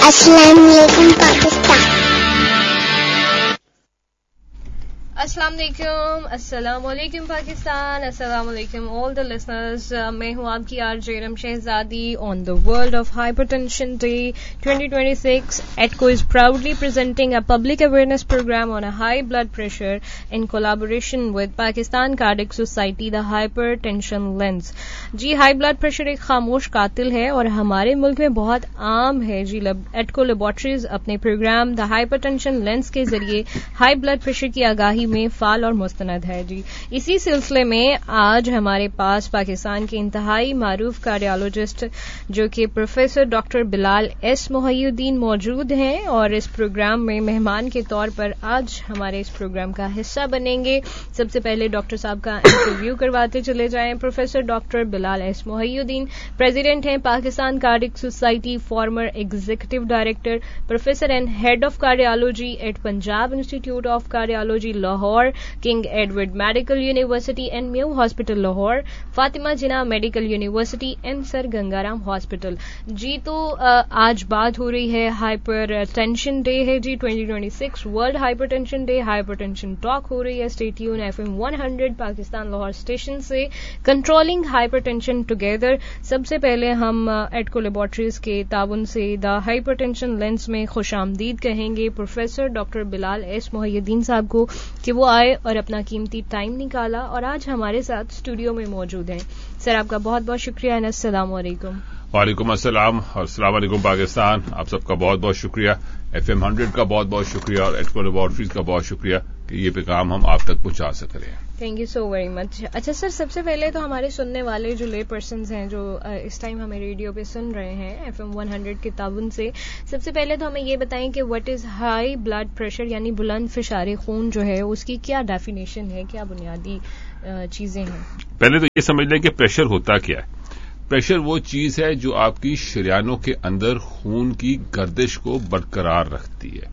अस्सलाम वालेकुम पाकिस्तान। अस्सलाम वालेकुम पाकिस्तान, अस्सलाम वालेकुम ऑल द लिसनर्स। मैं हूँ आपकी RJ rum Shahzadi on the world of hypertension day 2026. EDCO is proudly presenting a public awareness program on a high blood pressure in collaboration with Pakistan Cardiac Society, the Hypertension Lens. Ji, high blood pressure एक खामोश कातिल है और हमारे मुल्क में बहुत आम है जी. EDCO लेबोरेटरीज अपने प्रोग्राम द हाइपरटेंशन लेंस के जरिए हाई ब्लड प्रेशर की आगाही में फाल और मुस्तनद है जी. इसी सिलसिले में आज हमारे पास पाकिस्तान के इंतहाई मारूफ कार्डियोलॉजिस्ट जो कि professor doctor Bilal S Mohiuddin मौजूद हैं और इस प्रोग्राम में मेहमान के तौर पर आज हमारे इस प्रोग्राम का हिस्सा बनेंगे. सबसे पहले डॉक्टर साहब का इंटरव्यू करवाते चले जाएं. Professor doctor Bilal S Mohiuddin president हैं Pakistan cardiac society, farmer executive director, professor and head of cardiology eight Punjab institute of cardiology Lahore, king Edward medical university and mu hospital Lahore, Fatima Jinnah medical university and sir Gangaram hospital. जी, तो आज बात हो रही है hyper tension day है जी, 2026 world hyper tension day. Hyper tension talk हो रही है. Stay tune FM 100 Pakistan Lahore station से, कंट्रोलिंग हाइपर टेंशन टुगेदर. सबसे पहले हम EDCO लेबोरेटरीज के ताउन से द हाइपर टेंशन लेंस में खुशामदीद कहेंगे professor doctor Bilal S Mohiuddin साहब को कि वो आए और अपना कीमती टाइम निकाला और आज हमारे साथ स्टूडियो में मौजूद हैं. सर, आपका बहुत बहुत शुक्रिया. अस्सलाम वालेकुम. वालेकुम अस्सलाम और अस्सलाम वालेकुम पाकिस्तान. आप सबका बहुत बहुत शुक्रिया. FM 100 का बहुत बहुत शुक्रिया और EDCO लेबोरेटरीज का बहुत शुक्रिया कि ये पैगाम हम आप तक पहुंचा सक रहे हैं. Thank you so very much. अच्छा सर, सबसे पहले तो हमारे सुनने वाले जो ले पर्सन्स हैं जो इस टाइम हमें रेडियो पे सुन रहे हैं FM 100 के ताउन से, सबसे पहले तो हमें ये बताएं कि what is high blood pressure यानी बुलंद फिशारे खून जो है उसकी क्या डेफिनेशन है, क्या बुनियादी चीजें हैं. पहले तो ये समझ लें कि प्रेशर होता क्या है. प्रेशर वो चीज है जो आपकी शरियानों के अंदर खून की गर्दिश को बरकरार रखती है.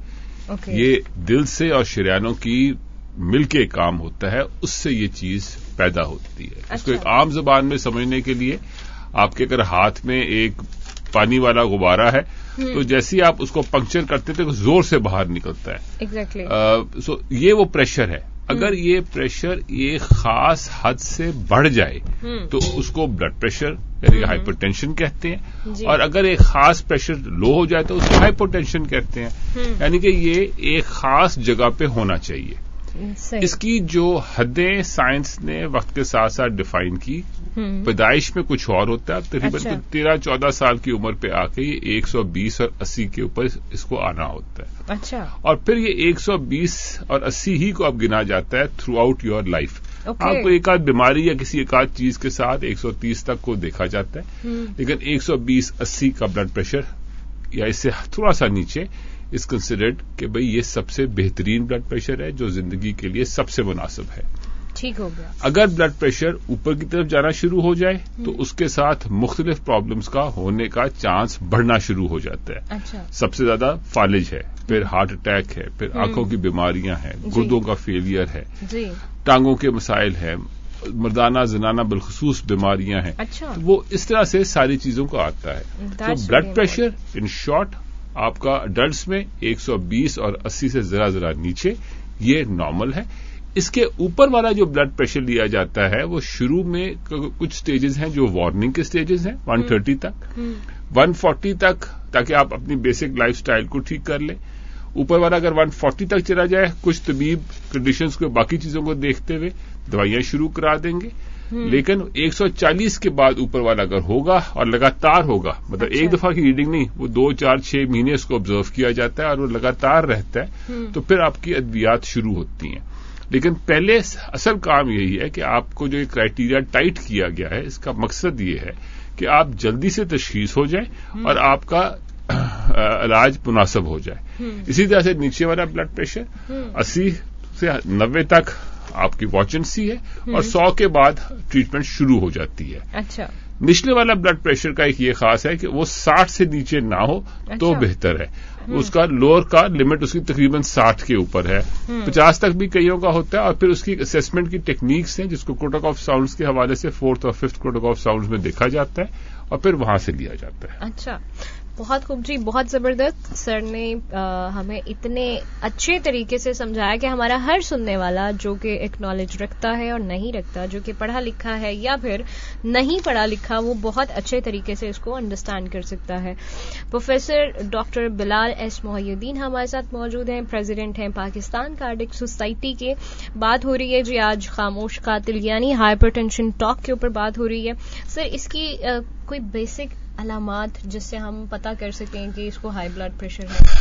ये दिल से और शरियानों की मिलके काम होता है, उससे ये चीज पैदा होती है. इसको एक आम जबान में समझने के लिए आपके अगर हाथ में एक पानी वाला गुब्बारा है तो जैसे ही आप उसको पंक्चर करते तो जोर से बाहर निकलता है. एग्जैक्टली. सो ये वो प्रेशर है. अगर ये प्रेशर एक खास हद से बढ़ जाए तो उसको ब्लड प्रेशर यानी हाइपरटेंशन कहते हैं. और अगर एक खास प्रेशर लो हो जाए तो उसको हाइपोटेंशन कहते हैं. यानी कि ये एक खास जगह पे होना चाहिए. इसकी जो हदें साइंस ने वक्त के साथ साथ डिफाइन की. पैदाइश में कुछ और होता है. तकरीबन 13-14 साल की उम्र पे आके ये 120 और 80 के ऊपर इसको आना होता है. अच्छा. और फिर ये 120 और 80 ही को अब गिना जाता है थ्रू आउट योर लाइफ. आपको एक आध बीमारी या किसी एक आध चीज के साथ 130 तक को देखा जाता है, लेकिन 120-80 का ब्लड प्रेशर या इससे थोड़ा सा नीचे इज कंसिडर्ड कि भाई ये सबसे बेहतरीन ब्लड प्रेशर है जो जिंदगी के लिए सबसे मुनासिब है. ठीक हो गया. अगर ब्लड प्रेशर ऊपर की तरफ जाना शुरू हो जाए तो उसके साथ मुख्तलिफ प्रॉब्लम्स का होने का चांस बढ़ना शुरू हो जाता है. अच्छा. सबसे ज्यादा फालिज है, फिर हार्ट अटैक है, फिर आंखों की बीमारियां हैं, गुर्दों का फेलियर है, टांगों के मसाइल है, मर्दाना जनाना बिलखसूस बीमारियां हैं. अच्छा. तो वो इस तरह से सारी चीजों का आता है. तो ब्लड प्रेशर इन शॉर्ट आपका अडल्ट्स में 120 और 80 से जरा नीचे ये नॉर्मल है. इसके ऊपर वाला जो ब्लड प्रेशर लिया जाता है वो शुरू में कुछ स्टेजेस हैं जो वार्निंग के स्टेजेस हैं 130 तक, 140 तक, ताकि आप अपनी बेसिक लाइफस्टाइल को ठीक कर लें. ऊपर वाला अगर 140 तक चला जाए कुछ तबीब कंडीशंस को बाकी चीजों को देखते हुए दवाइयां शुरू करा देंगे. लेकिन 140 के बाद ऊपर वाला अगर होगा और लगातार होगा, मतलब एक दफा की रीडिंग नहीं, वो 2, 4, 6 महीने इसको ऑब्जर्व किया जाता है और वो लगातार रहता है, तो फिर आपकी अद्वियात शुरू होती हैं. लेकिन पहले असल काम यही है कि आपको जो क्राइटेरिया टाइट किया गया है इसका मकसद ये है कि आप जल्दी से तशखीस हो जाए और आपका इलाज मुनासिब हो जाए. इसी तरह से नीचे वाला ब्लड प्रेशर 80 से 90 तक आपकी वॉच एंड सी है और 100 के बाद ट्रीटमेंट शुरू हो जाती है. अच्छा. निचले वाला ब्लड प्रेशर का एक ये खास है कि वो 60 से नीचे ना हो तो बेहतर है. उसका लोअर का लिमिट उसकी तकरीबन 60 के ऊपर है. 50 तक भी कईयों का होता है और फिर उसकी असेसमेंट की टेक्निक्स हैं जिसको कोटक ऑफ साउंड्स के हवाले से 4th और 5th कोटक ऑफ साउंड्स में देखा जाता है और फिर वहां से लिया जाता है. अच्छा. بہت خوب جی، بہت زبردست. سر نے ہمیں اتنے اچھے طریقے سے سمجھایا کہ ہمارا ہر سننے والا جو کہ ایک نالج رکھتا ہے اور نہیں رکھتا، جو کہ پڑھا لکھا ہے یا پھر نہیں پڑھا لکھا، وہ بہت اچھے طریقے سے اس کو انڈرسٹینڈ کر سکتا ہے. پروفیسر ڈاکٹر بلال ایس محی الدین ہمارے ساتھ موجود ہیں، پریزیڈنٹ ہیں پاکستان کارڈک سوسائٹی کے. بات ہو رہی ہے جی آج خاموش قاتل یعنی ہائپر ٹینشن ٹاک کے اوپر بات ہو رہی ہے. سر اس کی کوئی بیسک علامات جس سے ہم پتہ کر سکیں کہ اس کو ہائی بلڈ پریشر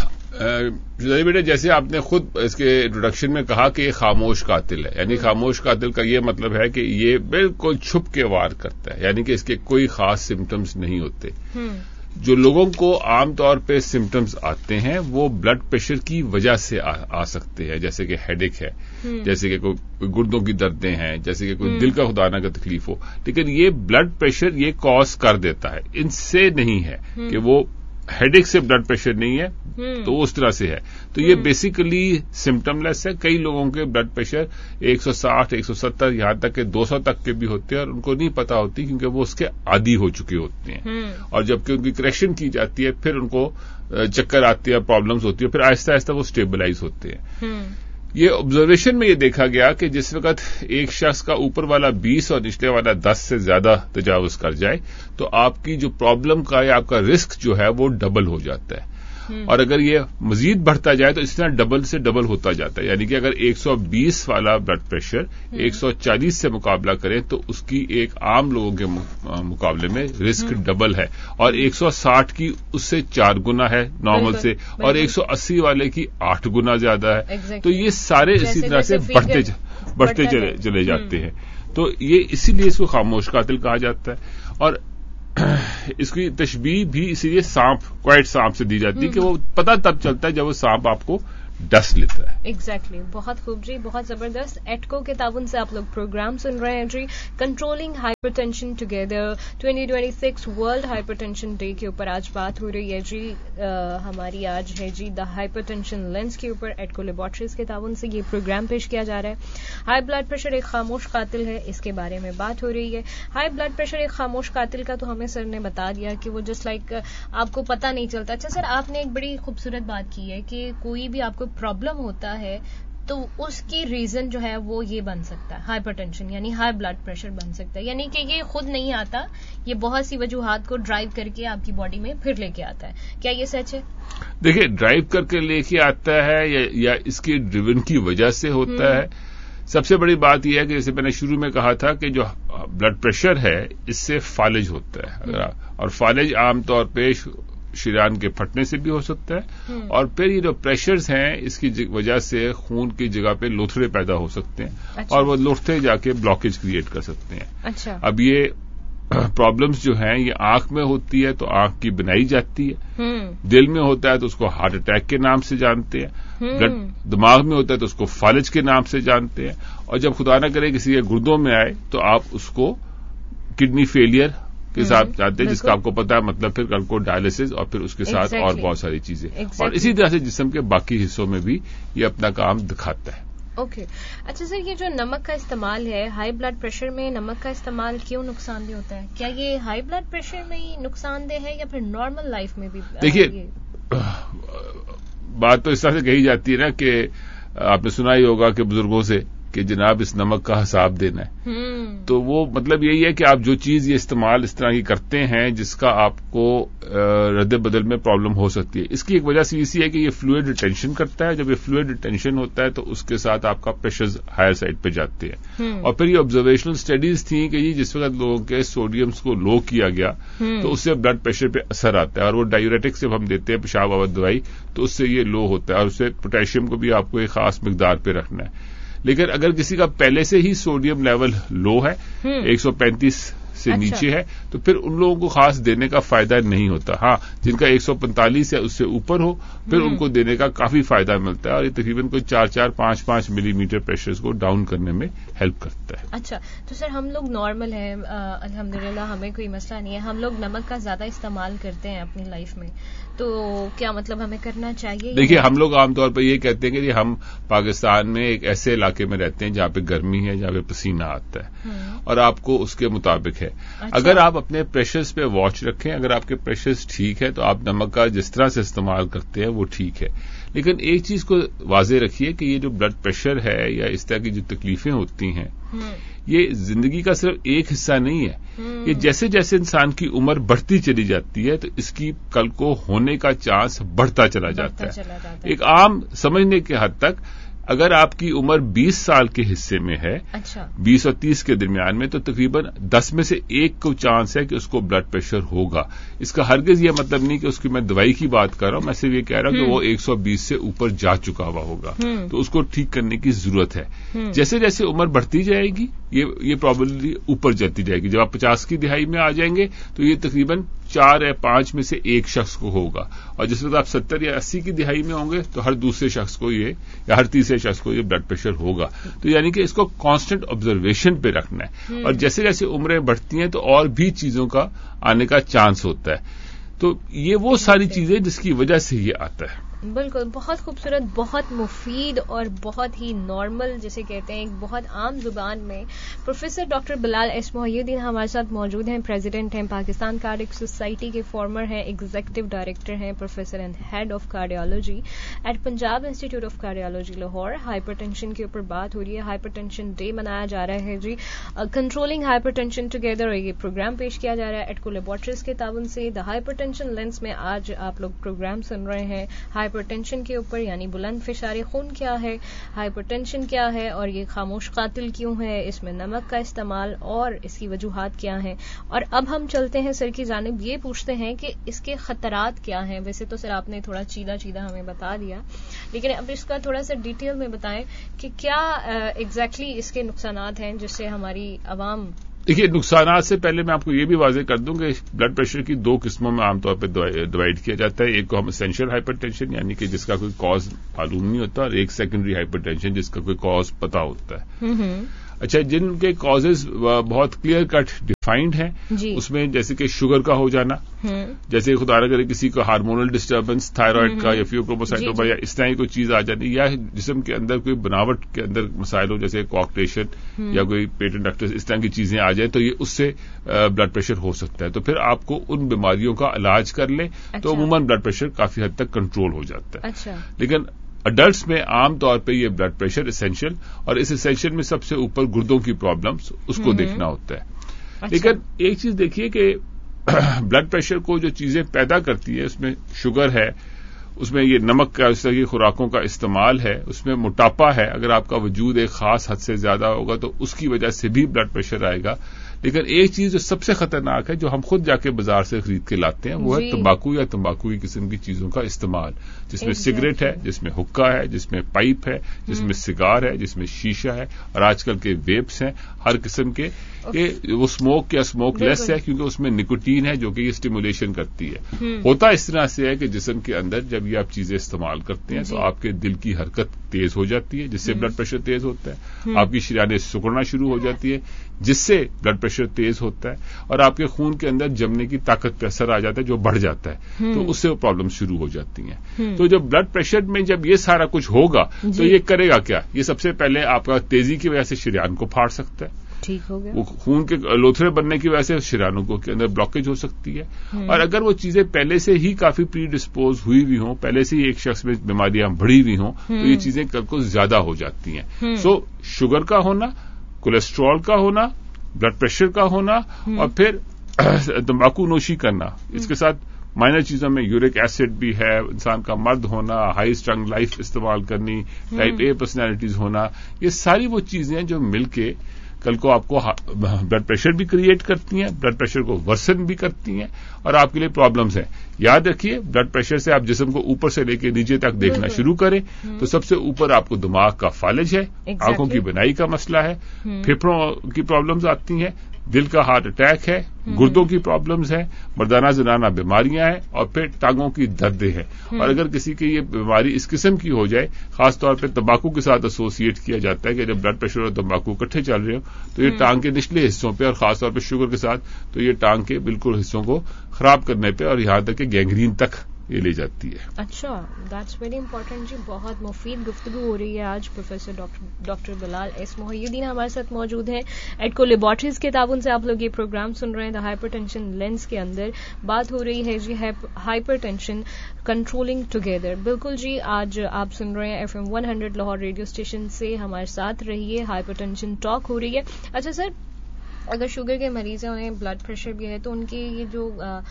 ہے؟ بیٹا جیسے آپ نے خود اس کے انٹروڈکشن میں کہا کہ یہ خاموش قاتل ہے، یعنی خاموش قاتل کا یہ مطلب ہے کہ یہ بالکل چھپ کے وار کرتا ہے، یعنی کہ اس کے کوئی خاص سمٹمز نہیں ہوتے. جو لوگوں کو عام طور پہ سمٹمز آتے ہیں وہ بلڈ پریشر کی وجہ سے آ سکتے ہیں، جیسے کہ ہیڈ ایک ہے، جیسے کہ کوئی گردوں کی دردیں ہیں، جیسے کہ کوئی دل کا خدا نہ کا تکلیف ہو. لیکن یہ بلڈ پریشر یہ کاز کر دیتا ہے، ان سے نہیں ہے کہ وہ ہیڈ ایک سے بلڈ پریشر نہیں ہے تو اس طرح سے ہے. تو یہ بیسیکلی سمٹم لیس ہے. کئی لوگوں کے بلڈ پریشر 160 170 یہاں تک کہ 200 تک کے بھی ہوتے ہیں اور ان کو نہیں پتا ہوتی کیونکہ وہ اس کے عادی ہو چکے ہوتے ہیں. اور جبکہ ان کی کریکشن کی جاتی ہے پھر ان کو چکر آتی ہے، پرابلمز ہوتی ہے، پھر آہستہ آہستہ وہ اسٹیبلائز ہوتے ہیں. یہ آبزرویشن میں یہ دیکھا گیا کہ جس وقت ایک شخص کا اوپر والا 20 اور نچلے والا 10 سے زیادہ تجاوز کر جائے تو آپ کی جو پرابلم کا یا آپ کا رسک جو ہے وہ ڈبل ہو جاتا ہے. اور اگر یہ مزید بڑھتا جائے تو اس طرح ڈبل سے ڈبل ہوتا جاتا ہے. یعنی کہ اگر 120 والا بلڈ پریشر 140 سے مقابلہ کریں تو اس کی ایک عام لوگوں کے مقابلے میں رسک ڈبل ہے، اور 160 کی اس سے 4 گنا ہے نارمل سے، اور 180 والے کی 8 گنا زیادہ ہے. تو یہ سارے اسی طرح سے بڑھتے چلے جاتے ہیں. تو یہ اسی لیے اس کو خاموش قاتل کہا جاتا ہے. اور اس کی تشبیہ بھی اسی لیے کوائٹ سانپ سے دی جاتی ہے کہ وہ پتہ تب چلتا ہے جب وہ سانپ آپ کو ڈس لیتا ہے. ایگزیکٹلی. بہت خوب جی، بہت زبردست. ایٹکو کے تعاون سے آپ لوگ پروگرام سن رہے ہیں جی. Controlling hyper tension together 2026 world hyper tension day کے اوپر آج بات ہو رہی ہے جی. ہماری آج ہے جی دا ہائپر ٹینشن لینس کے اوپر ایٹکو لیبارٹریز کے تعاون سے یہ پروگرام پیش کیا جا رہا ہے. ہائی بلڈ پریشر ایک خاموش قاتل ہے، اس کے بارے میں بات ہو رہی ہے. ہائی بلڈ پریشر ایک خاموش قاتل کا تو ہمیں سر نے بتا دیا کہ وہ جسٹ لائک آپ کو پتہ نہیں چلتا. اچھا سر، آپ نے ایک بڑی خوبصورت بات کی ہے کہ کوئی بھی آپ کو پرابلم ہوتا ہے تو اس کی ریزن جو ہے وہ یہ بن سکتا ہے، ہائپر ٹینشن یعنی ہائی بلڈ پریشر بن سکتا ہے. یعنی کہ یہ خود نہیں آتا، یہ بہت سی وجوہات کو ڈرائیو کر کے آپ کی باڈی میں پھر لے کے آتا ہے. کیا یہ سچ ہے؟ دیکھیے، ڈرائیو کر کے لے کے آتا ہے یا اس کی ڈریون کی وجہ سے ہوتا ہے. سب سے بڑی بات یہ ہے کہ جیسے میں نے شروع میں کہا تھا کہ جو بلڈ پریشر ہے اس سے فالج ہوتا ہے، اور فالج عام طور پہ شریان کے پھٹنے سے بھی ہو سکتا ہے. اور پھر یہ جو پریشرز ہیں اس کی وجہ سے خون کی جگہ پہ لوتھڑے پیدا ہو سکتے ہیں، اور وہ لوتھڑے جا کے بلاکیج کریٹ کر سکتے ہیں. اب یہ پرابلمز جو ہیں یہ آنکھ میں ہوتی ہے تو آنکھ کی بنائی جاتی ہے، دل میں ہوتا ہے تو اس کو ہارٹ اٹیک کے نام سے جانتے ہیں، دماغ میں ہوتا ہے تو اس کو فالج کے نام سے جانتے ہیں، اور جب خدا نہ کرے کسی کے گردوں میں آئے تو آپ اس کو کڈنی فیلئر کے ساتھ جانتے ہیں، جس کا آپ کو پتا ہے مطلب پھر کل کو ڈائلسس اور پھر اس کے ساتھ اور بہت ساری چیزیں. اور اسی طرح سے جسم کے باقی حصوں میں بھی یہ اپنا کام دکھاتا ہے. اوکے. اچھا سر، یہ جو نمک کا استعمال ہے ہائی بلڈ پریشر میں، نمک کا استعمال کیوں نقصان دہ ہوتا ہے؟ کیا یہ ہائی بلڈ پریشر میں ہی نقصان دہ ہے یا پھر نارمل لائف میں بھی؟ دیکھیے، بات تو اس طرح سے کہی جاتی ہے نا کہ آپ نے سنا ہی ہوگا کہ بزرگوں سے کہ جناب اس نمک کا حساب دینا ہے. تو وہ مطلب یہی ہے کہ آپ جو چیز یہ استعمال اس طرح کی کرتے ہیں جس کا آپ کو رد بدل میں پرابلم ہو سکتی ہے. اس کی ایک وجہ سے اسی ہے کہ یہ فلوئڈ ریٹینشن کرتا ہے. جب یہ فلوئڈ ریٹینشن ہوتا ہے تو اس کے ساتھ آپ کا پریشر ہائر سائڈ پہ جاتے ہیں. اور پھر یہ آبزرویشنل اسٹڈیز تھیں کہ جس وقت لوگوں کے سوڈیمس کو لو کیا گیا تو اس سے بلڈ پریشر پہ اثر آتا ہے، اور وہ ڈائیوریٹک سے ہم دیتے ہیں پیشاب آور دوائی تو اس سے یہ لو ہوتا ہے، اور اس سے پوٹیشیم کو بھی آپ کو ایک خاص مقدار پہ رکھنا ہے. لیکن اگر کسی کا پہلے سے ہی سوڈیم لیول لو ہے، 135 سے نیچے ہے، تو پھر ان لوگوں کو خاص دینے کا فائدہ نہیں ہوتا. ہاں، جن کا 145 یا اس سے اوپر ہو پھر ان کو دینے کا کافی فائدہ ملتا ہے، اور یہ تقریباً کوئی 4-5 ملی میٹر پریشر کو ڈاؤن کرنے میں ہیلپ کرتا ہے. اچھا، تو سر ہم لوگ نارمل ہیں، الحمدللہ ہمیں کوئی مسئلہ نہیں ہے، ہم لوگ نمک کا زیادہ استعمال کرتے ہیں اپنی لائف میں، تو کیا مطلب ہمیں کرنا چاہیے؟ دیکھیے، ہم لوگ عام طور پہ یہ کہتے ہیں کہ ہم پاکستان میں ایک ایسے علاقے میں رہتے ہیں جہاں پہ گرمی ہے، جہاں پہ پسینہ آتا ہے، اور آپ کو اس کے مطابق ہے ہے. اگر آپ اپنے پریشرز پہ واچ رکھیں, اگر آپ کے پریشرز ٹھیک ہے تو آپ نمک کا جس طرح سے استعمال کرتے ہیں وہ ٹھیک ہے. لیکن ایک چیز کو واضح رکھیے کہ یہ جو بلڈ پریشر ہے یا اس طرح کی جو تکلیفیں ہوتی ہیں یہ زندگی کا صرف ایک حصہ نہیں ہے. یہ جیسے جیسے انسان کی عمر بڑھتی چلی جاتی ہے تو اس کی کل کو ہونے کا چانس بڑھتا چلا جاتا ہے. ایک عام سمجھنے کے حد تک اگر آپ کی عمر 20 سال کے حصے میں ہے, 20 اور 30 کے درمیان میں, تو تقریباً 10 میں سے 1 کو چانس ہے کہ اس کو بلڈ پریشر ہوگا. اس کا ہرگز یہ مطلب نہیں کہ اس کی میں دوائی کی بات کر رہا ہوں, میں صرف یہ کہہ رہا ہوں کہ وہ 120 سے اوپر جا چکا ہوا ہوگا تو اس کو ٹھیک کرنے کی ضرورت ہے. جیسے جیسے عمر بڑھتی جائے گی یہ پرابیبلی اوپر جاتی جائے گی. جب آپ 50 کی دہائی میں آ جائیں گے تو یہ تقریباً 4 یا 5 میں سے 1 شخص کو ہوگا, اور جس وقت آپ 70 یا 80 کی دہائی میں ہوں گے تو ہر دوسرے شخص کو یہ یا ہر تیسرے شخص کو یہ بلڈ پریشر ہوگا. تو یعنی کہ اس کو کانسٹنٹ آبزرویشن پہ رکھنا ہے, اور جیسے جیسے عمریں بڑھتی ہیں تو اور بھی چیزوں کا آنے کا چانس ہوتا ہے. تو یہ وہ ساری چیزیں جس کی وجہ سے یہ آتا ہے. بالکل, بہت خوبصورت, بہت مفید اور بہت ہی نارمل جسے کہتے ہیں ایک بہت عام زبان میں پروفیسر ڈاکٹر بلال ایس محی الدین ہمارے ساتھ موجود ہیں. پریزیڈنٹ ہیں پاکستان کارڈک سوسائٹی کے, فارمر ہیں, ایگزیکٹو ڈائریکٹر ہیں, professor and head of cardiology at Punjab institute of cardiology Lahore. Hyper tension کے اوپر بات ہو رہی ہے, ہائپر ٹینشن ڈے منایا جا رہا ہے جی, کنٹرولنگ ہائپر ٹینشن ٹوگیدر, اور یہ پروگرام پیش کیا جا رہا ہے ایٹکو لیبارٹریز کے تعاون سے. دا ہائپر ٹینشن لینس میں آج آپ لوگ پروگرام سن رہے ہیں ہائپر ٹینشن کے اوپر, یعنی بلند فشار خون کیا ہے, ہائپر ٹینشن کیا ہے, اور یہ خاموش قاتل کیوں ہے, اس میں نمک کا استعمال اور اس کی وجوہات کیا ہیں. اور اب ہم چلتے ہیں سر کی جانب, یہ پوچھتے ہیں کہ اس کے خطرات کیا ہیں. ویسے تو سر آپ نے تھوڑا چیدہ ہمیں بتا دیا, لیکن اب اس کا تھوڑا سا ڈیٹیل میں بتائیں کہ کیا ایگزیکٹلی اس کے نقصانات ہیں جس سے ہماری عوام. دیکھیے, نقصانات سے پہلے میں آپ کو یہ بھی واضح کر دوں کہ بلڈ پریشر کی 2 قسموں میں عام طور پہ ڈیوائڈ کیا جاتا ہے. ایک کو ہم اسینشیل ہائپر ٹینشن یعنی کہ جس کا کوئی کاز معلوم نہیں ہوتا, اور ایک سیکنڈری ہائپر ٹینشن جس کا کوئی کاز پتا ہوتا ہے. اچھا, جن کے کازز بہت کلیئر کٹ ڈیفائنڈ ہیں اس میں جیسے کہ شوگر کا ہو جانا, جیسے خدا نہ کرے کسی کو ہارمونل ڈسٹربنس تھائرائڈ کا یا فیوکروموسائٹوما یا اس طرح کی کوئی چیز آ جاتی, یا جسم کے اندر کوئی بناوٹ کے اندر مسائل ہو جیسے کوآکٹیشن یا کوئی پیٹنٹ ڈکٹس, اس طرح کی چیزیں آ جائیں تو یہ اس سے بلڈ پریشر ہو سکتا ہے. تو پھر آپ کو ان بیماریوں کا علاج کر لیں تو عموماً بلڈ پریشر کافی حد تک کنٹرول ہو جاتا ہے. لیکن اڈلٹس میں عام طور پہ یہ بلڈ پریشر اسینشیل, اور اس اسینشیل میں سب سے اوپر گردوں کی پرابلمس, اس کو دیکھنا ہوتا ہے. لیکن ایک چیز دیکھیے کہ بلڈ پریشر کو جو چیزیں پیدا کرتی ہے اس میں شوگر ہے, اس میں یہ نمک کا اس طرح کی خوراکوں کا استعمال ہے, اس میں موٹاپا ہے. اگر آپ کا وجود ایک خاص حد سے زیادہ ہوگا تو اس کی وجہ سے بھی بلڈ پریشر آئے گا. لیکن ایک چیز جو سب سے خطرناک ہے جو ہم خود جا کے بازار سے خرید کے لاتے ہیں وہ ہے تمباکو یا تمباکو کی قسم کی چیزوں کا استعمال, جس میں سگریٹ ہے, جس میں حکا ہے, جس میں پائپ ہے, جس میں سگار ہے, جس میں شیشہ ہے, اور آج کل کے ویپس ہیں ہر قسم کے. وہ اسموک یا اسموک لیس ہے کیونکہ اس میں نکوٹین ہے جو کہ یہ اسٹیمولیشن کرتی ہے. ہوتا اس طرح سے ہے کہ جسم کے اندر جب یہ آپ چیزیں استعمال کرتے ہیں تو آپ کے دل کی حرکت تیز ہو جاتی ہے جس سے بلڈ پریشر تیز ہوتا ہے, آپ کی شریانیں سکڑنا شروع ہو جاتی ہے جس سے بلڈ پریشر تیز ہوتا ہے, اور آپ کے خون کے اندر جمنے کی طاقت پہ اثر آ جاتا ہے جو بڑھ جاتا ہے, تو اس سے وہ پرابلم شروع ہو جاتی ہیں. تو جب بلڈ پریشر میں جب یہ سارا کچھ ہوگا تو یہ کرے گا کیا, یہ سب سے پہلے آپ کا تیزی کی وجہ سے شریان کو پھاڑ سکتا ہے, ٹھیک ہو گیا, وہ خون کے لوتھڑے بننے کی وجہ سے شریانوں کو کے اندر بلاکیج ہو سکتی ہے. اور اگر وہ چیزیں پہلے سے ہی کافی پری ڈسپوز ہوئی ہوئی ہوں, پہلے سے ہی ایک شخص میں بیماریاں بڑھی ہوئی ہوں, تو یہ چیزیں کل کو زیادہ ہو جاتی ہیں. سو شوگر کا ہونا, کولیسٹرول کا ہونا, بلڈ پریشر کا ہونا, اور پھر تمباکو نوشی کرنا, اس کے ساتھ مائنر چیزوں میں یورک ایسڈ بھی ہے, انسان کا مرد ہونا, ہائی اسٹرنگ لائف استعمال کرنی, ٹائپ اے پرسنالٹیز ہونا, یہ ساری وہ چیزیں جو مل کے کل کو آپ کو بلڈ پریشر بھی کریٹ کرتی ہیں, بلڈ پریشر کو ورسن بھی کرتی ہیں, اور آپ کے لیے پرابلمز ہیں. یاد رکھیے, بلڈ پریشر سے آپ جسم کو اوپر سے لے کے نیچے تک دیکھنا شروع کریں تو سب سے اوپر آپ کو دماغ کا فالج ہے, آنکھوں کی بینائی کا مسئلہ ہے, پھیپھڑوں کی پرابلمز آتی ہیں, دل کا ہارٹ اٹیک ہے, گردوں کی پرابلمز ہیں, مردانہ زنانہ بیماریاں ہیں, اور پھر ٹانگوں کی دردیں ہیں. اور اگر کسی کی یہ بیماری اس قسم کی ہو جائے, خاص طور پہ تمباکو کے ساتھ ایسوسیٹ کیا جاتا ہے کہ جب بلڈ پریشر اور تمباکو اکٹھے چل رہے ہوں تو یہ ٹانگ کے نچلے حصوں پہ, اور خاص طور پہ شوگر کے ساتھ, تو یہ ٹانگ کے بالکل حصوں کو خراب کرنے پہ اور یہاں تک کہ گینگرین تک یہ لے جاتی ہے. اچھا, دیٹس ویری امپورٹنٹ جی. بہت مفید گفتگو ہو رہی ہے آج. پروفیسر ڈاکٹر بلال ایس محی الدین ہمارے ساتھ موجود ہیں. ایڈکو لیبارٹریز کے تعاون سے آپ لوگ یہ پروگرام سن رہے ہیں. دا ہائپر ٹینشن لینس کے اندر بات ہو رہی ہے جی ہائپر ٹینشن کنٹرولنگ ٹوگیدر. بالکل جی, آج آپ سن رہے ہیں FM 100 لاہور ریڈیو اسٹیشن سے. ہمارے ساتھ رہیے. ہائپر ٹینشن ٹاک ہو رہی ہے. اچھا سر, اگر شوگر کے مریض ہیں, انہیں بلڈ پریشر بھی ہے, تو ان کے یہ جو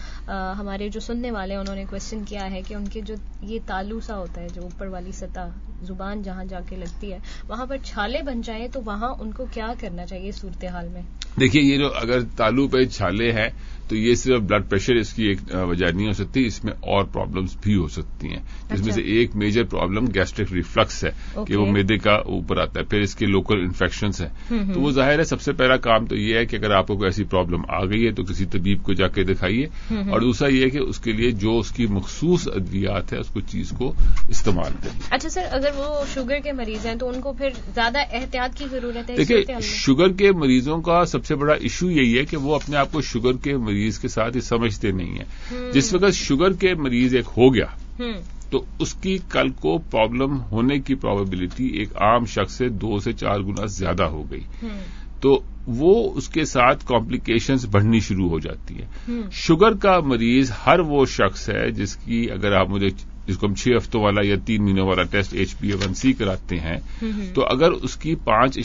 ہمارے جو سننے والے ہیں انہوں نے کوشچن کیا ہے کہ ان کے جو یہ تالو سا ہوتا ہے, جو اوپر والی سطح زبان جہاں جا کے لگتی ہے, وہاں پر چھالے بن جائیں, تو وہاں ان کو کیا کرنا چاہیے صورتحال میں؟ دیکھیے, یہ جو اگر تالو پہ چھالے ہیں تو یہ صرف بلڈ پریشر اس کی ایک وجہ نہیں ہو سکتی, اس میں اور پرابلمس بھی ہو سکتی ہیں, جس میں سے ایک میجر پرابلم گیسٹرک ریفلکس ہے کہ وہ معدے کا اوپر آتا ہے. پھر اس کے لوکل انفیکشنز ہیں. تو وہ ظاہر ہے سب سے پہلا کام تو یہ ہے کہ اگر آپ کو کوئی ایسی پرابلم آ گئی ہے تو کسی طبیب کو جا کے دکھائیے, اور دوسرا یہ ہے کہ اس کے لیے جو اس کی مخصوص ادویات ہے اس کو چیز کو استعمال کریں. اچھا سر, اگر وہ شوگر کے مریض ہیں تو ان کو پھر زیادہ احتیاط کی ضرورت ہے؟ دیکھیے, شوگر کے مریضوں کا سب سے بڑا ایشو یہی ہے کہ وہ اپنے آپ کو شوگر کے مریض کے ساتھ سمجھتے نہیں ہیں. جس وقت شوگر کے مریض ایک ہو گیا تو اس کی کل کو پرابلم ہونے کی پرابیبلٹی ایک عام شخص سے 2 سے 4 گنا زیادہ ہو گئی. تو وہ اس کے ساتھ کمپلیکیشنز بڑھنی شروع ہو جاتی ہیں. شوگر کا مریض ہر وہ شخص ہے جس کی, اگر آپ مجھے جس کو ہم 6 ہفتوں والا یا 3 مہینوں والا ٹیسٹ HbA1c کراتے ہیں, تو اگر اس کی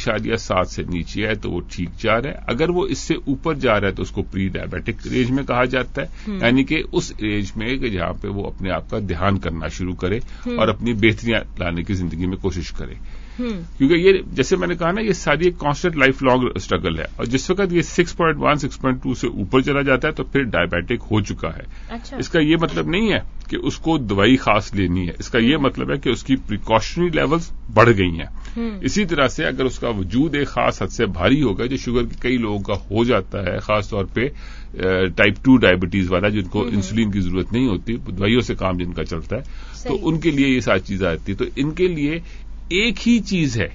5.7 سے نیچے ہے تو وہ ٹھیک جا رہا ہے. اگر وہ اس سے اوپر جا رہا ہے تو اس کو پری ڈائبیٹک ایج میں کہا جاتا ہے, یعنی کہ اس ایج میں کہ جہاں پہ وہ اپنے آپ کا دھیان کرنا شروع کرے اور اپنی بہتریاں لانے کی زندگی میں کوشش کرے. کیونکہ یہ جیسے میں نے کہا نا, یہ ساری ایک کانسٹنٹ لائف لانگ اسٹرگل ہے, اور جس وقت یہ 6.1 6.2 سے اوپر چلا جاتا ہے تو پھر ڈائبیٹک ہو چکا ہے. اس کا یہ مطلب نہیں ہے کہ اس کو دوائی خاص لینی ہے, اس کا یہ مطلب ہے کہ اس کی پریکاشنری لیولز بڑھ گئی ہیں. اسی طرح سے اگر اس کا وجود ایک خاص حد سے بھاری ہوگا, جو شوگر کے کئی لوگوں کا ہو جاتا ہے, خاص طور پہ ٹائپ 2 ڈائبٹیز والا, جن کو انسولین کی ضرورت نہیں ہوتی, دوائیوں سے کام جن کا چلتا ہے, تو ان کے لیے یہ ساری چیزیں آتی ہیں. تو ان کے لیے ایک ہی چیز ہے,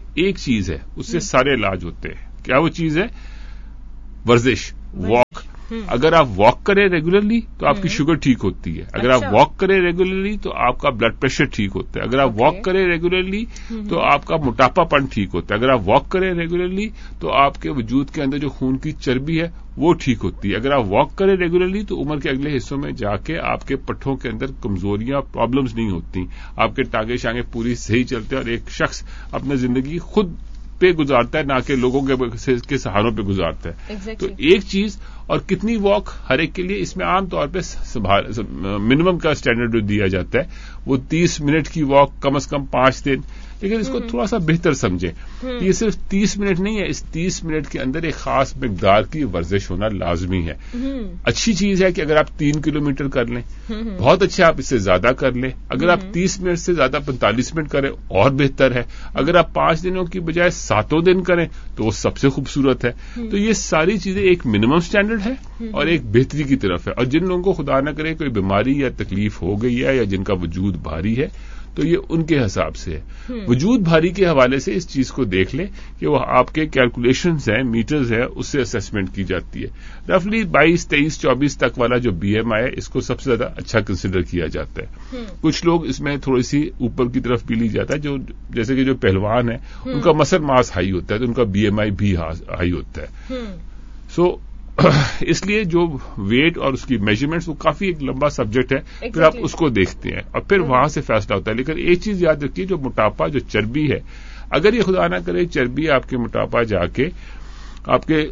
اس سے سارے علاج ہوتے ہیں. کیا وہ چیز ہے؟ ورزش, واک. اگر آپ واک کریں ریگولرلی تو آپ کی شوگر ٹھیک ہوتی ہے. اگر آپ واک کریں ریگولرلی تو آپ کا بلڈ پریشر ٹھیک ہوتا ہے. اگر آپ واک کریں ریگولرلی تو آپ کا موٹاپا پن ٹھیک ہوتا ہے. اگر آپ واک کریں ریگولرلی تو آپ کے وجود کے اندر جو خون کی چربی ہے وہ ٹھیک ہوتی ہے. اگر آپ واک کریں ریگولرلی تو عمر کے اگلے حصوں میں جا کے آپ کے پٹھوں کے اندر کمزوریاں, پرابلمز نہیں ہوتی. آپ کے ٹانگیں شانگیں پوری صحیح چلتے ہیں, اور ایک شخص اپنی زندگی خود پہ گزارتا ہے, نہ کہ لوگوں کے سہاروں پہ گزارتا ہے. تو ایک چیز, اور کتنی واک ہر ایک کے لیے, اس میں عام طور پہ منیمم کا اسٹینڈرڈ جو دیا جاتا ہے وہ 30 منٹ کی واک, کم از کم 5 دن. لیکن اس کو تھوڑا سا بہتر سمجھیں. یہ صرف 30 منٹ نہیں ہے, اس 30 منٹ کے اندر ایک خاص مقدار کی ورزش ہونا لازمی ہے. اچھی چیز ہے کہ اگر آپ 3 کلومیٹر کر لیں, بہت اچھا, آپ اس سے زیادہ کر لیں. اگر آپ 30 منٹ سے زیادہ 45 منٹ کریں اور بہتر ہے. اگر آپ 5 دنوں کی بجائے 7 دن کریں تو وہ سب سے خوبصورت ہے. تو یہ ساری چیزیں ایک منیمم اسٹینڈرڈ ہے اور ایک بہتری کی طرف ہے. اور جن لوگوں کو خدا نہ کرے کوئی بیماری یا تکلیف ہو گئی ہے, یا جن کا وجود بھاری ہے, تو یہ ان کے حساب سے ہے. وجود بھاری کے حوالے سے اس چیز کو دیکھ لیں کہ وہ آپ کے کیلکولیشنز ہیں, میٹرز ہیں, اس سے اسیسمنٹ کی جاتی ہے. رفلی 22 23 24 تک والا جو BMI ہے, اس کو سب سے زیادہ اچھا کنسیڈر کیا جاتا ہے. کچھ لوگ اس میں تھوڑی سی اوپر کی طرف بھی لی جاتا ہے, جو جیسے کہ جو پہلوان ہیں ان کا مسل ماس ہائی ہوتا ہے تو ان کا BMI بھی ہائی ہوتا ہے. سو اس لیے جو ویٹ اور اس کی میجرمنٹس وہ کافی ایک لمبا سبجیکٹ ہے. پھر آپ اس کو دیکھتے ہیں اور پھر وہاں سے فیصلہ ہوتا ہے. لیکن ایک چیز یاد رکھیے, جو موٹاپا, جو چربی ہے, اگر یہ خدا نہ کرے چربی آپ کے موٹاپا جا کے آپ کے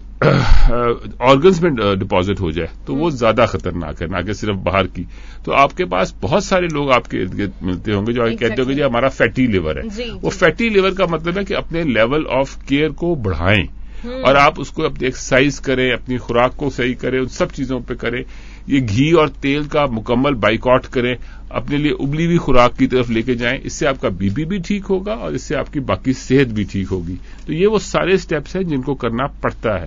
آرگنز میں ڈپازٹ ہو جائے تو وہ زیادہ خطرناک ہے, نہ کہ صرف باہر کی. تو آپ کے پاس بہت سارے لوگ آپ کے ارد گرد ملتے ہوں گے جو کہتے ہوں گے جی ہمارا فیٹی لیور ہے. وہ فیٹی لیور کا مطلب ہے کہ اپنے لیول آف کیئر کو بڑھائیں, اور آپ اس کو اپنی ایکسرسائز کریں, اپنی خوراک کو صحیح کریں, ان سب چیزوں پہ کریں. یہ گھی اور تیل کا مکمل بائیکاٹ کریں, اپنے لیے ابلی ہوئی خوراک کی طرف لے کے جائیں. اس سے آپ کا BP بھی ٹھیک ہوگا اور اس سے آپ کی باقی صحت بھی ٹھیک ہوگی. تو یہ وہ سارے سٹیپس ہیں جن کو کرنا پڑتا ہے.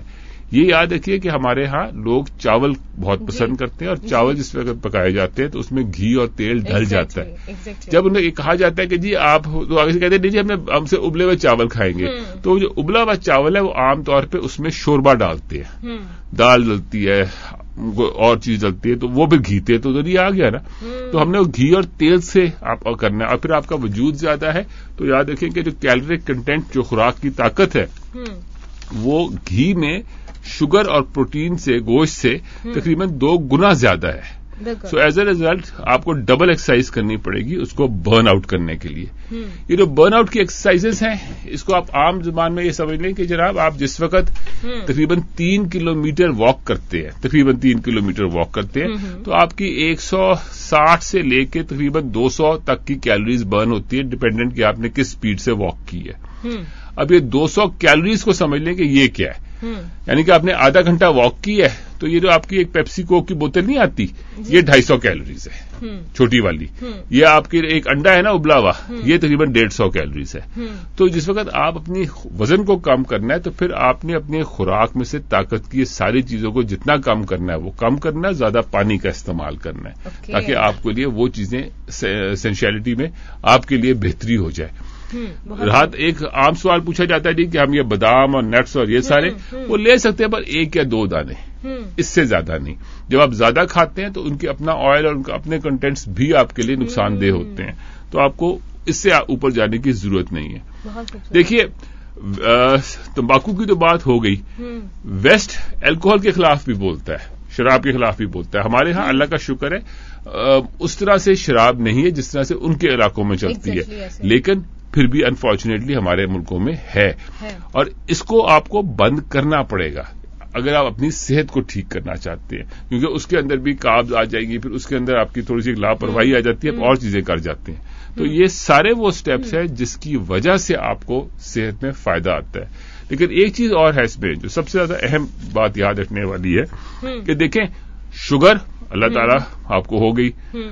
یہ یاد رکھیے کہ ہمارے ہاں لوگ چاول بہت پسند کرتے ہیں، اور چاول جس وقت پکائے جاتے ہیں تو اس میں گھی اور تیل ڈل جاتا ہے. جب انہیں یہ کہا جاتا ہے کہ جی آپ تو آگے سے کہتے ہیں نہیں جی ہم سے ابلے ہوئے چاول کھائیں گے، تو جو ابلا ہوا چاول ہے وہ عام طور پہ اس میں شوربہ ڈالتے ہیں، دال ڈلتی ہے، اور چیز ڈلتی ہے، تو وہ بھی گھی تیل تو ذریعہ آ گیا نا. تو ہم نے گھی اور تیل سے آپ کرنا ہے، اور پھر آپ کا وجود زیادہ ہے تو یاد رکھیں کہ جو کیلوریک کنٹینٹ، جو خوراک کی طاقت ہے، وہ گھی میں شوگر اور پروٹین سے، گوشت سے تقریباً 2 گنا زیادہ ہے. سو ایز اے ریزلٹ آپ کو ڈبل ایکسرسائز کرنی پڑے گی اس کو برن آؤٹ کرنے کے لیے. یہ جو برن آؤٹ کی ایکسرسائزز ہیں، اس کو آپ عام زبان میں یہ سمجھ لیں کہ جناب آپ جس وقت تقریباً 3 کلومیٹر واک کرتے ہیں، تقریباً 3 کلومیٹر واک کرتے ہیں، تو آپ کی 160 سے لے کے تقریباً 200 تک کی کیلوریز برن ہوتی ہے، ڈپینڈنٹ کہ آپ نے کس سپیڈ سے واک کی ہے. اب یہ 200 کیلوریز کو سمجھ لیں کہ یہ کیا ہے. یعنی کہ آپ نے آدھا گھنٹہ واک کی ہے تو یہ جو آپ کی ایک پیپسی کوک کی بوتل نہیں آتی، یہ 250 کیلوریز ہے، چھوٹی والی. یہ آپ کی ایک انڈا ہے نا ابلا ہوا، یہ تقریباً 150 کیلوریز ہے. تو جس وقت آپ اپنی وزن کو کم کرنا ہے تو پھر آپ نے اپنی خوراک میں سے طاقت کی ساری چیزوں کو جتنا کم کرنا ہے وہ کم کرنا ہے، زیادہ پانی کا استعمال کرنا ہے، تاکہ آپ کے لیے وہ چیزیں اسینشیلٹی میں آپ کے لیے بہتری ہو جائے. رات ایک عام سوال پوچھا جاتا ہے کہ ہم یہ بادام اور نٹس اور یہ سارے وہ لے سکتے ہیں، پر 1 یا 2 دانے، اس سے زیادہ نہیں. جب آپ زیادہ کھاتے ہیں تو ان کے اپنا آئل اور ان کے اپنے کنٹینٹس بھی آپ کے لیے نقصان دہ ہوتے ہیں، تو آپ کو اس سے اوپر جانے کی ضرورت نہیں ہے. دیکھیے تمباکو کی تو بات ہو گئی، ویسٹ الکوہل کے خلاف بھی بولتا ہے، شراب کے خلاف بھی بولتا ہے. ہمارے ہاں اللہ کا شکر ہے اس طرح سے شراب نہیں ہے جس طرح سے ان کے علاقوں میں چلتی ہے، لیکن پھر بھی انفارچونیٹلی ہمارے ملکوں میں ہے، اور اس کو آپ کو بند کرنا پڑے گا اگر آپ اپنی صحت کو ٹھیک کرنا چاہتے ہیں، کیونکہ اس کے اندر بھی کاربز آ جائیں گی، پھر اس کے اندر آپ کی تھوڑی سی لاپرواہی آ جاتی ہے، اور چیزیں کر جاتے ہیں. تو یہ سارے وہ سٹیپس ہیں جس کی وجہ سے آپ کو صحت میں فائدہ آتا ہے. لیکن ایک چیز اور ہے اس میں جو سب سے زیادہ اہم بات یاد رکھنے والی ہے کہ دیکھیں شوگر اللہ تعالیٰ آپ کو ہو گئی،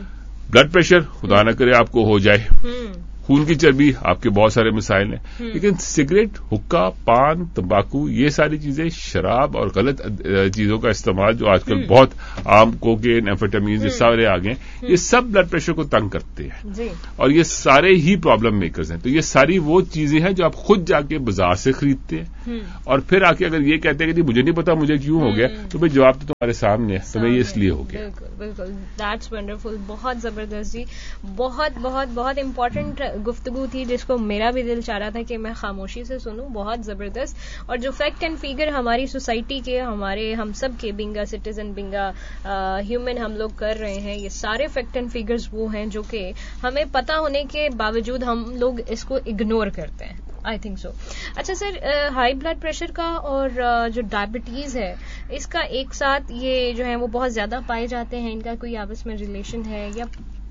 بلڈ پریشر خدا نہ کرے آپ کو ہو جائے، خون کی چربی، آپ کے بہت سارے مسائل ہیں. لیکن سگریٹ، حقہ، پان، تمباکو، یہ ساری چیزیں، شراب اور غلط چیزوں کا استعمال جو آج کل بہت عام کوکین، ایمفیٹامین، یہ سارے آ گئے، یہ سب بلڈ پریشر کو تنگ کرتے ہیں اور یہ سارے ہی پرابلم میکرز ہیں. تو یہ ساری وہ چیزیں ہیں جو آپ خود جا کے بازار سے خریدتے ہیں اور پھر آ کے اگر یہ کہتے ہیں کہ مجھے نہیں پتا مجھے کیوں ہو گیا، تو بھائی جواب تو تمہارے سامنے ہے، تمہیں یہ اس لیے ہو گیا. بالکل دیٹس ونڈرفل. بہت زبردست جی، بہت بہت بہت امپورٹنٹ گفتگو تھی جس کو میرا بھی دل چاہ رہا تھا کہ میں خاموشی سے سنوں. بہت زبردست. اور جو فیکٹ اینڈ فیگر ہماری سوسائٹی کے، ہمارے ہم سب کے بنگا سٹیزن، بنگا ہیومن ہم لوگ کر رہے ہیں، یہ سارے فیکٹ اینڈ فیگرز وہ ہیں جو کہ ہمیں پتا ہونے کے باوجود ہم لوگ اس کو اگنور کرتے ہیں. I think so. اچھا سر، ہائی بلڈ پریشر کا اور جو ڈائبٹیز ہے اس کا ایک ساتھ یہ جو ہے وہ بہت زیادہ پائے جاتے ہیں، ان کا کوئی آپس میں ریلیشن ہے یا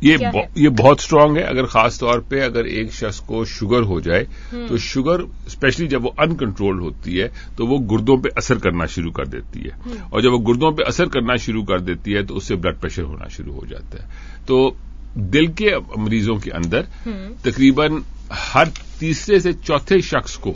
یہ بہت اسٹرانگ ہے. اگر خاص طور پہ اگر ایک شخص کو شوگر ہو جائے تو شوگر اسپیشلی جب وہ ان کنٹرول ہوتی ہے تو وہ گردوں پہ اثر کرنا شروع کر دیتی ہے، اور جب وہ گردوں پہ اثر کرنا شروع کر دیتی ہے تو اس سے بلڈ پریشر ہونا شروع ہو جاتا ہے. تو دل کے مریضوں کے اندر تقریباً ہر تیسرے سے چوتھے شخص کو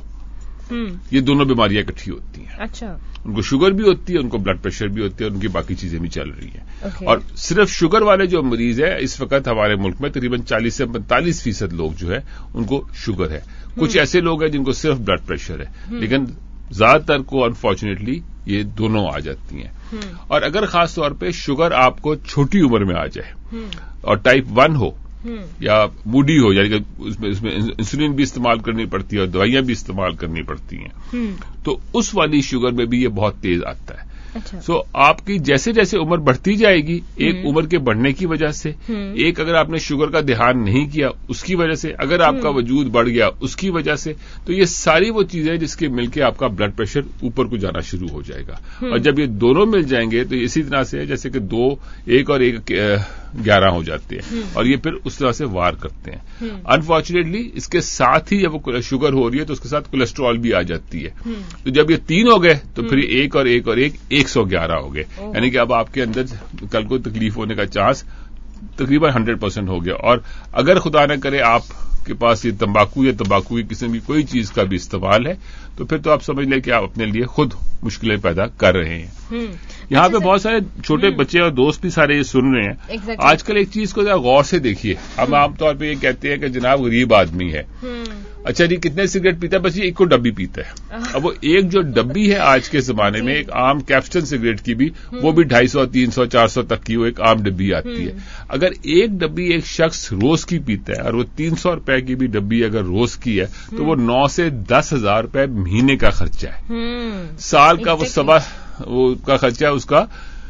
یہ دونوں بیماریاں اکٹھی ہوتی ہیں. اچھا. ان کو شوگر بھی ہوتی ہے، ان کو بلڈ پریشر بھی ہوتی ہے، اور ان کی باقی چیزیں بھی چل رہی ہیں. اور صرف شوگر والے جو مریض ہیں اس وقت ہمارے ملک میں تقریباً 40 سے 45% لوگ جو ہے ان کو شوگر ہے. کچھ ایسے لوگ ہیں جن کو صرف بلڈ پریشر ہے، لیکن زیادہ تر کو انفارچونیٹلی یہ دونوں آ جاتی ہیں. اور اگر خاص طور پہ شوگر آپ کو چھوٹی عمر میں آ جائے اور ٹائپ 1 ہو یا موڈی ہو، یعنی کہ اس میں انسولین بھی استعمال کرنی پڑتی ہے اور دوائیاں بھی استعمال کرنی پڑتی ہیں، تو اس والی شوگر میں بھی یہ بہت تیز آتا ہے. سو آپ کی جیسے جیسے عمر بڑھتی جائے گی، ایک عمر کے بڑھنے کی وجہ سے، ایک اگر آپ نے شوگر کا دھیان نہیں کیا اس کی وجہ سے، اگر آپ کا وجود بڑھ گیا اس کی وجہ سے، تو یہ ساری وہ چیزیں جس کے مل کے آپ کا بلڈ پریشر اوپر کو جانا شروع ہو جائے گا. اور جب یہ دونوں مل جائیں گے تو اسی طرح سے جیسے کہ 2 1 اور 1 11 ہو جاتے ہیں، اور یہ پھر اس طرح سے وار کرتے ہیں. انفارچونیٹلی اس کے ساتھ ہی جب وہ شوگر ہو رہی ہے تو اس کے ساتھ کولیسٹرول بھی آ جاتی ہے. تو جب یہ 3 ہو گئے تو پھر 1 اور 1 اور 1 111 ہو گئے، یعنی کہ اب آپ کے اندر کل کو تکلیف ہونے کا چانس تقریباً 100% ہو گیا. اور اگر خدا نہ کرے آپ کے پاس یہ تمباکو یا تمباکو کی قسم کی کوئی چیز کا بھی استعمال ہے تو پھر تو آپ سمجھ لیں کہ آپ اپنے لیے خود مشکلیں پیدا کر رہے ہیں. یہاں پہ بہت سارے چھوٹے بچے اور دوست بھی سارے یہ سن رہے ہیں. آج کل ایک چیز کو ذرا غور سے دیکھیے. ہم عام طور پہ یہ کہتے ہیں کہ جناب غریب آدمی ہے, اچھا جی کتنے سگریٹ پیتا ہے؟ بس یہ ایک کو ڈبی پیتا ہے. اب وہ ایک جو ڈبی ہے آج کے زمانے میں ایک عام کیپسٹن سگریٹ کی بھی وہ بھی 250, 300, 400 تک کی وہ ایک عام ڈبی آتی ہے. اگر ایک ڈبی ایک شخص روز کی پیتا ہے اور وہ 300 روپے کی بھی ڈبی اگر روز کی ہے تو وہ 9 سے 10,000 روپے مہینے کا خرچہ ہے. سال کا وہ کا خرچہ اس کا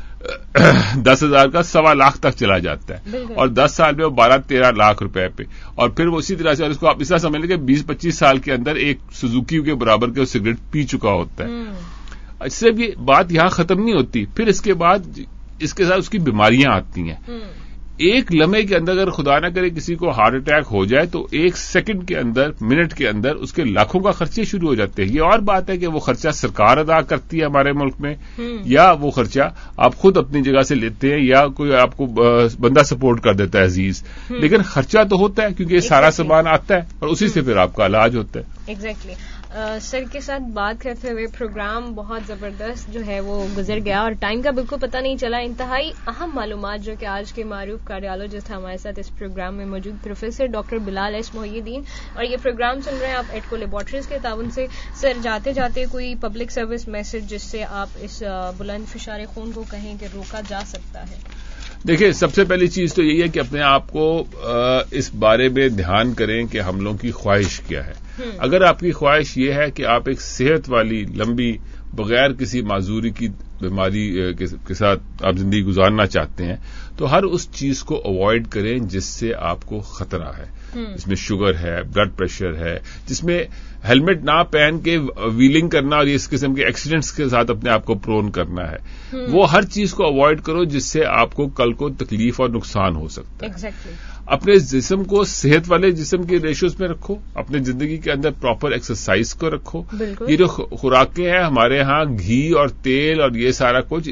10,000 کا 1.25 لاکھ تک چلا جاتا ہے اور 10 سال میں وہ 12-13 لاکھ روپے پہ. اور پھر وہ اسی طرح سے اس کو آپ اس طرح سمجھ لیں کہ 20-25 سال کے اندر ایک سوزوکی کے برابر کے سگریٹ پی چکا ہوتا ہے. صرف یہ بات یہاں ختم نہیں ہوتی, پھر اس کے بعد اس کے ساتھ اس کی بیماریاں آتی ہیں. ایک لمحے کے اندر اگر خدا نہ کرے کسی کو ہارٹ اٹیک ہو جائے تو 1 سیکنڈ کے اندر, منٹ کے اندر اس کے لاکھوں کا خرچے شروع ہو جاتے ہیں. یہ اور بات ہے کہ وہ خرچہ سرکار ادا کرتی ہے ہمارے ملک میں یا وہ خرچہ آپ خود اپنی جگہ سے لیتے ہیں یا کوئی آپ کو بندہ سپورٹ کر دیتا ہے عزیز, لیکن خرچہ تو ہوتا ہے کیونکہ یہ سارا سامان آتا ہے اور اسی سے پھر آپ کا علاج ہوتا ہے. ایگزیکٹلی. سر کے ساتھ بات کرتے ہوئے پروگرام بہت زبردست جو ہے وہ گزر گیا اور ٹائم کا بالکل پتہ نہیں چلا. انتہائی اہم معلومات جو کہ آج کے معروف کارڈیالوجسٹ ہمارے ساتھ اس پروگرام میں موجود پروفیسر ڈاکٹر بلال ایس محی الدین, اور یہ پروگرام سن رہے ہیں آپ ایٹکو لیبارٹریز کے تعاون سے. سر جاتے جاتے کوئی پبلک سروس میسج جس سے آپ اس بلند فشار خون کو کہیں کہ روکا جا سکتا ہے؟ دیکھیں, سب سے پہلی چیز تو یہی ہے کہ اپنے آپ کو اس بارے میں دھیان کریں کہ حملوں کی خواہش کیا ہے. اگر آپ کی خواہش یہ ہے کہ آپ ایک صحت والی لمبی بغیر کسی معذوری کی بیماری کے ساتھ آپ زندگی گزارنا چاہتے ہیں تو ہر اس چیز کو اوائڈ کریں جس سے آپ کو خطرہ ہے, جس میں شوگر ہے, بلڈ پریشر ہے, جس میں ہیلمٹ نہ پہن کے ویلنگ کرنا اور اس قسم کے ایکسیڈنٹس کے ساتھ اپنے آپ کو پرون کرنا ہے. وہ ہر چیز کو اوائڈ کرو جس سے آپ کو کل کو تکلیف اور نقصان ہو سکتا ہے. اپنے جسم کو صحت والے جسم کے ریشوز میں رکھو, اپنے زندگی کے اندر پراپر ایکسرسائز کو رکھو. یہ جو خوراکیں ہیں ہمارے ہاں گھی اور تیل اور یہ سارا کچھ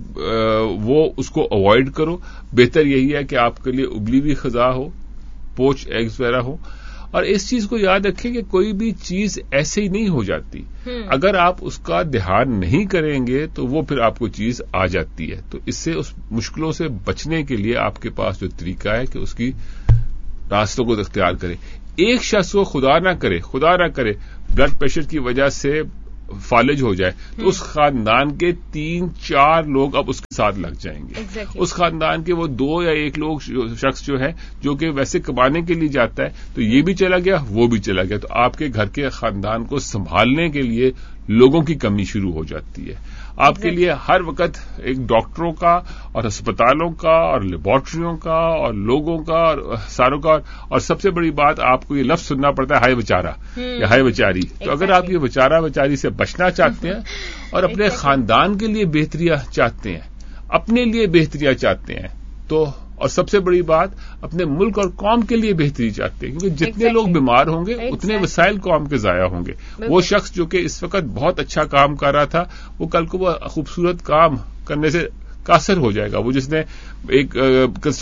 وہ اس کو اوائڈ کرو. بہتر یہی ہے کہ آپ کے لیے ابلی ہوئی غذا ہو, پوچھ ایگز وغیرہ ہو. اور اس چیز کو یاد رکھیں کہ کوئی بھی چیز ایسے ہی نہیں ہو جاتی. اگر آپ اس کا دھیان نہیں کریں گے تو وہ پھر آپ کو چیز آ جاتی ہے. تو اس سے اس مشکلوں سے بچنے کے لیے آپ کے پاس جو طریقہ ہے کہ اس کی راستوں کو اختیار کریں. ایک شخص کو خدا نہ کرے بلڈ پریشر کی وجہ سے فالج ہو جائے تو اس خاندان کے 3-4 لوگ اب اس کے ساتھ لگ جائیں گے. اس خاندان کے وہ 2 یا 1 شخص جو ہے جو کہ ویسے کمانے کے لیے جاتا ہے تو یہ بھی چلا گیا وہ بھی چلا گیا. تو آپ کے گھر کے خاندان کو سنبھالنے کے لیے لوگوں کی کمی شروع ہو جاتی ہے. آپ کے لیے ہر وقت ایک ڈاکٹروں کا اور ہسپتالوں کا اور لیبارٹریوں کا اور لوگوں کا اور ساروں کا, اور سب سے بڑی بات آپ کو یہ لفظ سننا پڑتا ہے ہائے بیچارہ یا ہائے بیچاری. تو اگر آپ یہ بیچاری سے بچنا چاہتے ہیں اور اپنے خاندان کے لیے بہتریاں چاہتے ہیں, اپنے لیے بہتریاں چاہتے ہیں تو, اور سب سے بڑی بات اپنے ملک اور قوم کے لیے بہتری چاہتے ہیں, کیونکہ جتنے لوگ بیمار ہوں گے اتنے وسائل قوم کے ضائع ہوں گے. وہ شخص جو کہ اس وقت بہت اچھا کام کر رہا تھا وہ کل کو وہ خوبصورت کام کرنے سے قاصر ہو جائے گا. وہ جس نے ایک